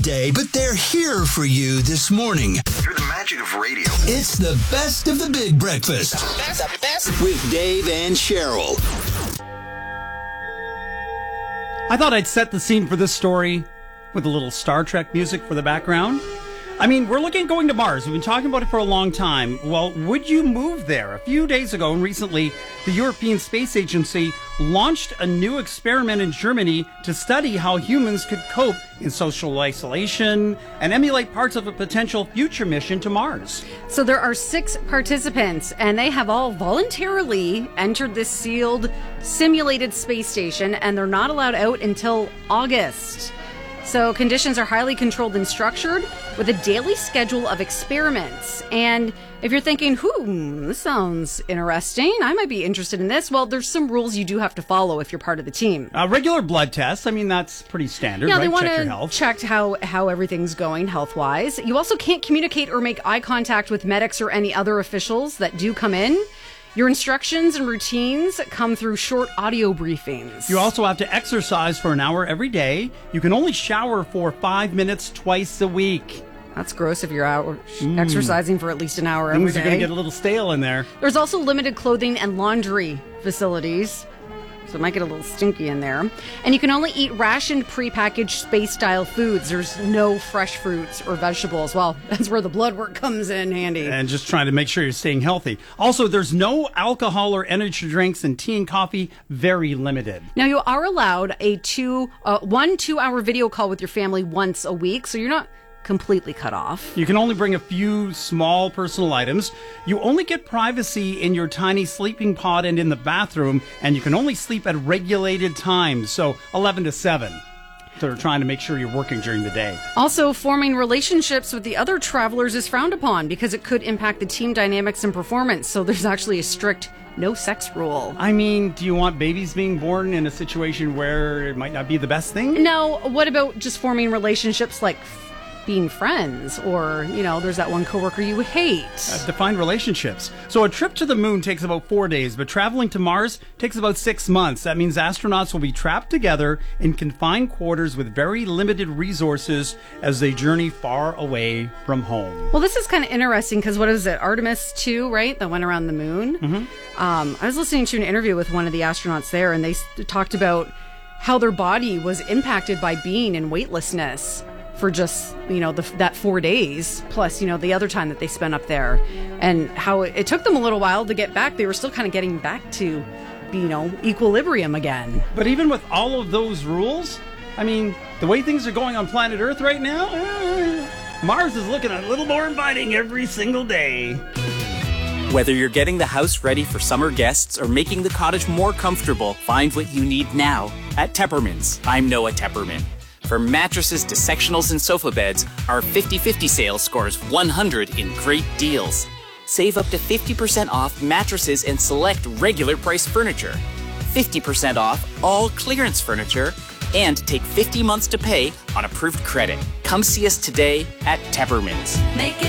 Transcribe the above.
day, but they're here for you this morning. Through the magic of radio. It's the best of the big breakfast. The best. With Dave and Cheryl. I thought I'd set the scene for this story with a little Star Trek music for the background. I mean, we're looking at going to Mars. We've been talking about it for a long time. Well, would you move there? A few days ago and recently, the European Space Agency launched a new experiment in Germany to study how humans could cope in social isolation and emulate parts of a potential future mission to Mars. So there are 6 participants, and they have all voluntarily entered this sealed, simulated space station, and they're not allowed out until August. So conditions are highly controlled and structured with a daily schedule of experiments. And if you're thinking, this sounds interesting, I might be interested in this. Well, there's some rules you do have to follow if you're part of the team. Regular blood tests, I mean, that's pretty standard, yeah, right? They want Check your health. to check how everything's going health-wise. You also can't communicate or make eye contact with medics or any other officials that do come in. Your instructions and routines come through short audio briefings. You also have to exercise for an hour every day. You can only shower for 5 minutes twice a week. That's gross if you're exercising for at least an hour every day. Things are going to get a little stale in there. There's also limited clothing and laundry facilities, so it might get a little stinky in there. And you can only eat rationed prepackaged space-style foods. There's no fresh fruits or vegetables. Well, that's where the blood work comes in handy. And just trying to make sure you're staying healthy. Also, there's no alcohol or energy drinks, and tea and coffee, very limited. Now, you are allowed a 1 2-hour video call with your family once a week, so you're not completely cut off. You can only bring a few small personal items. You only get privacy in your tiny sleeping pod and in the bathroom, and you can only sleep at regulated times, so 11 to 7. So they're trying to make sure you're working during the day. Also, forming relationships with the other travelers is frowned upon because it could impact the team dynamics and performance, so there's actually a strict no sex rule. I mean, do you want babies being born in a situation where it might not be the best thing? No, what about just forming relationships like being friends, or, there's that one coworker you hate. Define relationships. So a trip to the moon takes about 4 days, but traveling to Mars takes about 6 months. That means astronauts will be trapped together in confined quarters with very limited resources as they journey far away from home. Well, this is kind of interesting because what is it, Artemis 2, right, that went around the moon? Mm-hmm. I was listening to an interview with one of the astronauts there, and they talked about how their body was impacted by being in weightlessness for just, that 4 days, plus, the other time that they spent up there, and how it took them a little while to get back. They were still kind of getting back to, equilibrium again. But even with all of those rules, I mean, the way things are going on planet Earth right now, Mars is looking a little more inviting every single day. Whether you're getting the house ready for summer guests or making the cottage more comfortable, find what you need now at Tepperman's. I'm Noah Tepperman. From mattresses to sectionals and sofa beds, our 50/50 sale scores 100 in great deals. Save up to 50% off mattresses and select regular price furniture, 50% off all clearance furniture, and take 50 months to pay on approved credit. Come see us today at Tepperman's. Make it